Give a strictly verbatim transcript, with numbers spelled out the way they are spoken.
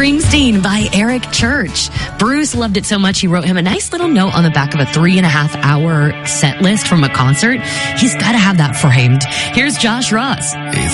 Springsteen by Eric Church. Bruce loved it so much he wrote him a nice little note on the back of a three and a half hour set list from a concert. He's got to have that framed. Here's Josh Ross. It's